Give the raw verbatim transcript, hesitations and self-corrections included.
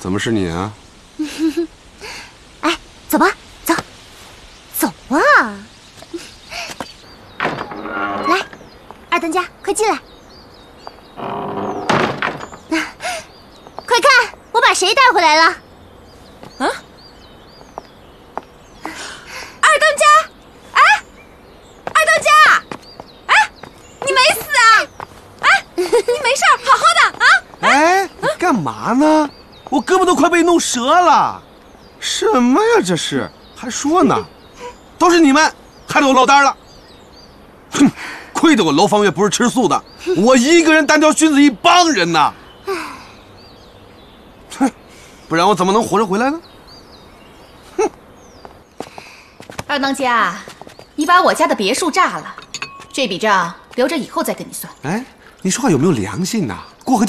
怎么是你啊？ 哎，走吧，走，走啊！来，二当家，快进来！快看，我把谁带回来了？ 啊！二当家，哎，二当家，哎，你没死啊？哎，你没事儿，好好的啊？ 哎，你干嘛呢？我胳膊都快被弄折了。什么呀这是？还说呢，都是你们害得我落单了。哼，亏得我楼方月不是吃素的，我一个人单挑熏死一帮人呐。哼，不然我怎么能活着回来呢？哼， 二当家，你把我家的别墅炸了，这笔账留着以后再跟你算。 哎，你说话有没有良心呐？过河